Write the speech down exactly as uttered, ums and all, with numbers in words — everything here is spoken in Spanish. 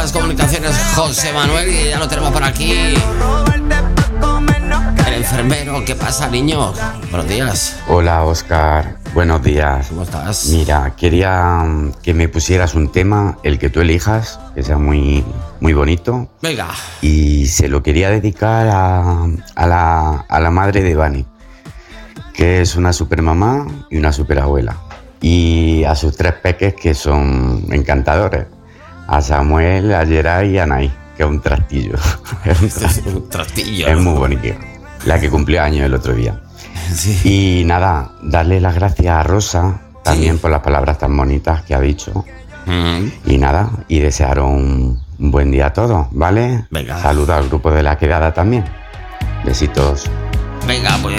las comunicaciones José Manuel y ya lo tenemos por aquí. El enfermero, ¿qué pasa, niño? Buenos días. Hola, Óscar. Buenos días. ¿Cómo estás? Mira, quería que me pusieras un tema, el que tú elijas, que sea muy, muy bonito. Venga. Y se lo quería dedicar a, a, la, a la madre de Vani, que es una supermamá y una superabuela. Y a sus tres peques, que son encantadores. A Samuel, a Geray y a Anaí, que es un trastillo. Es un trastillo. Un trastillo. Es muy bonito. La que cumplió años el otro día. Sí. Y nada, darle las gracias a Rosa también Sí. por las palabras tan bonitas que ha dicho. Mm. Y nada, y desear un, un buen día a todos, ¿vale? Venga. Saludos al grupo de la quedada también. Besitos. Venga, pues